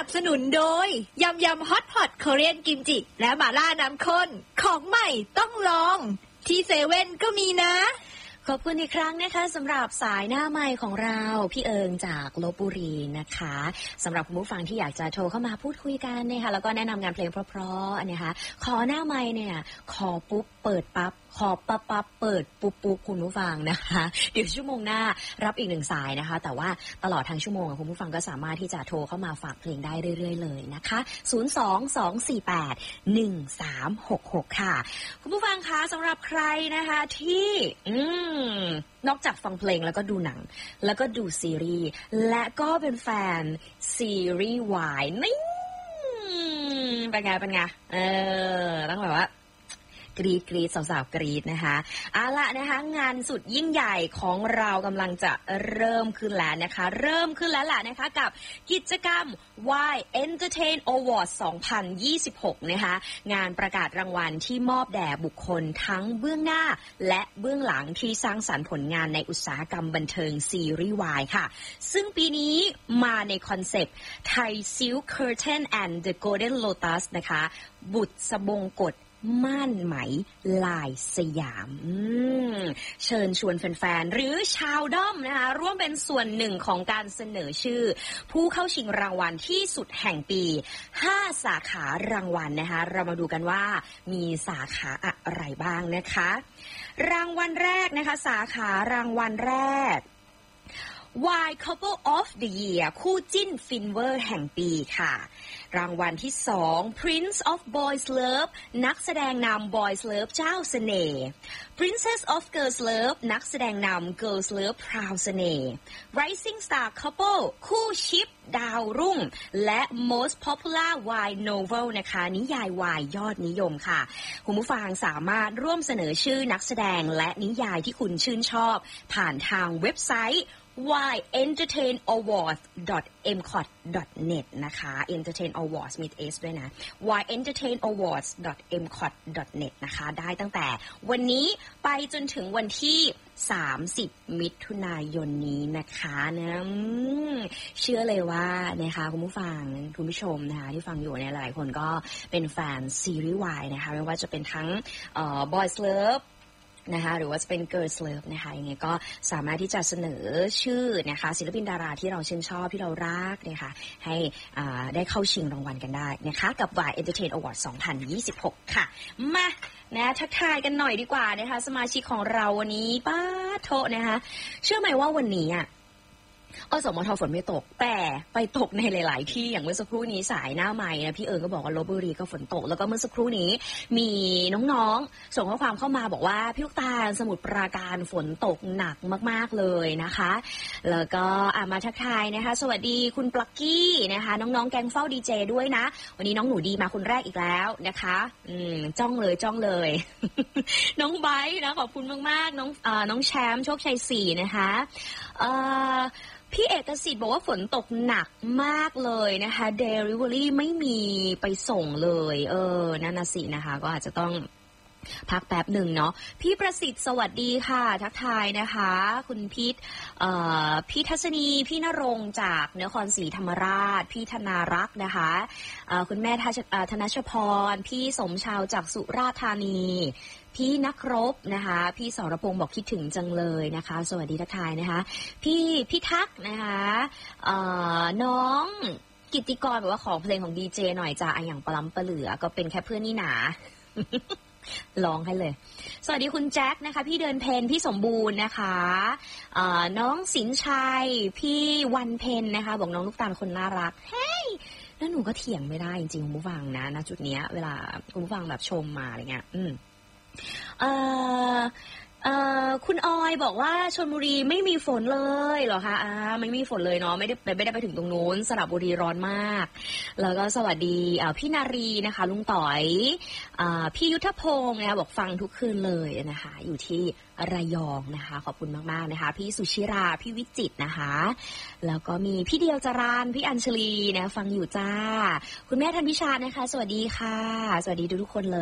นับสนุนโดยยำฮอตพอตเกาหลีกิมจิและหม่าล่าน้ำข้นของใหม่ต้องลองที่เซเว่นก็มีนะขอบคุณอีกครั้งนะคะสำหรับสายหน้าไมค์ของเราพี่เอิงจากลพบุรีนะคะสำหรับคุณผู้ฟังที่อยากจะโทรเข้ามาพูดคุยกันนะคะแล้วก็แนะนำงานเพลงเพราะๆนะคะขอหน้าไมค์เนี่ยขอปุ๊บเปิดปั๊บขอปั๊บเปิดปุ๊บคุณผู้ฟังนะคะเดี๋ยวชั่วโมงหน้ารับอีก1สายนะคะแต่ว่าตลอดทั้งชั่วโมงคุณผู้ฟังก็สามารถที่จะโทรเข้ามาฝากเพลงได้เรื่อยๆเลยนะคะ022481366ค่ะคุณผู้ฟังคะสำหรับใครนะคะที่นอกจากฟังเพลงแล้วก็ดูหนังแล้วก็ดูซีรีส์และก็เป็นแฟนซีรีส์วายนี่เป็นไงต้องแบบว่ากรีดสาวๆกรีดนะคะเอาละนะคะงานสุดยิ่งใหญ่ของเรากำลังจะเริ่มขึ้นแล้วนะคะนะคะกับกิจกรรม Y Entertain Awards 2026นะคะงานประกาศรางวัลที่มอบแด่บุคคลทั้งเบื้องหน้าและเบื้องหลังที่สร้างสรรค์ผลงานในอุตสาหกรรมบันเทิงซีรีส์วายค่ะซึ่งปีนี้มาในคอนเซปต์ Thai Silk Curtain and the Golden Lotus นะคะบุษบงกฎม่านไหมลายสยามเชิญชวนแฟนๆหรือชาวด้อมนะคะร่วมเป็นส่วนหนึ่งของการเสนอชื่อผู้เข้าชิงรางวัลที่สุดแห่งปี5สาขารางวัลนะคะเรามาดูกันว่ามีสาขาอะไรบ้างนะคะรางวัลแรกนะคะสาขารางวัลแรกY Couple of the Year คู่จิ้นฟินเวอร์แห่งปีค่ะรางวัลที่2 Prince of Boys Love นักแสดงนำ Boys Love เจ้าเสน่ห์ Princess of Girls Love นักแสดงนำ Girls Love พราวเสน่ห์ Rising Star Couple คู่ชิปดาวรุ่งและ Most Popular Y Novel นะคะนิยายวายยอดนิยมค่ะคุณผู้ฟังสามารถร่วมเสนอชื่อนักแสดงและนิยายที่คุณชื่นชอบผ่านทางเว็บไซต์yentertainawards.mcot.net นะคะ entertain awards มี s ด้วยนะ yentertainawards.mcot.net นะคะได้ตั้งแต่วันนี้ไปจนถึงวันที่30มิถุนายนนี้นะคะนะเชื่อเลยว่านะคะคุณผู้ฟังคุณผู้ชมนะคะที่ฟังอยู่เนี่ยหลายคนก็เป็นแฟนซีรีส์วายนะคะไม่ว่าจะเป็นทั้งBoys Loveนะคะหรือว่าจะเป็น Girls Love นะคะยังไงก็สามารถที่จะเสนอชื่อนะคะศิลปินดาราที่เราชื่นชอบที่เรารักนะคะให้ได้เข้าชิงรางวัลกันได้นะคะกับ Y Entertain Awards 2026 ค่ะมานะทักทายกันหน่อยดีกว่านะคะสมาชิกของเราวันนี้ป้าโทนะคะเชื่อไหมว่าวันนี้อสมทฝนไม่ตกแต่ไปตกในหลายๆที่อย่างเมื่อสักครู่นี้สายหน้าไมค์นะพี่เอิญก็บอกว่าลพบุรีก็ฝนตกแล้วก็เมื่อสักครู่นี้มีน้องๆส่งข้อความเข้ามาบอกว่าพี่ลูกตาลสมุทรปราการฝนตกหนักมากๆเลยนะคะแล้วก็มาทักทายนะคะสวัสดีคุณปลั๊กกี้นะคะน้องๆแกงเฝ้าดีเจด้วยนะวันนี้น้องหนูดีมาคนแรกอีกแล้วนะคะจ้องเลย น้องไบร์ทนะขอบคุณมากๆน้องแชมป์โชคชัย4นะคะพี่เอกสิทธิ์บอกว่าฝนตกหนักมากเลยนะคะ Delivery ไม่มีไปส่งเลยนั่นน่ะสินะคะก็อาจจะต้องพักแป๊บหนึ่งเนาะพี่ประสิทธิ์สวัสดีค่ะทักทายนะคะคุณพี่ทัศนีพี่ณรงค์จากนครศรีธรรมราชพี่ธนารักษ์นะคะคุณแม่ธนชพรพี่สมชาวจากสุราษฎร์ธานีพี่นักรบนะคะพี่สรพงศ์บอกคิดถึงจังเลยนะคะสวัสดีทักทายนะคะพี่ทักนะคะน้องกิตติกรบอกว่าของเพลงของดีเจหน่อยจ้าอย่างปล้ำปะเหลือก็เป็นแค่เพื่อนนี่หนาร้องให้เลยสวัสดีคุณแจ็คนะคะพี่เดินเพนพี่สมบูรณ์นะคะน้องสินชัยพี่วันเพนนะคะบอกน้องลูกตาลคนน่ารักเฮ้ยแล้วหนูก็เถียงไม่ได้จริงๆคุณผู้ฟังนะจุดเนี้ยเวลาคุณผู้ฟังแบบชมมาอะไรเงี้ยคุณออยบอกว่าชลบุรีไม่มีฝนเลยเหรอคะไม่มีฝนเลยเนาะไม่ได้ไปถึงตรงนู้นสระบุรีร้อนมากแล้วก็สวัสดีพี่นารีนะคะลุงต่อยพี่ยุทธพงศ์นะคะบอกฟังทุกคืนเลยนะคะอยู่ที่ระยองนะคะขอบคุณมากๆนะคะพี่สุชิราพี่วิจิตรนะคะแล้วก็มีพี่เดียวจรานพี่อัญชลีนะฟังอยู่จ้าคุณแม่ธันพิชานะคะสวัสดีค่ะสวัสดีทุกคนเลย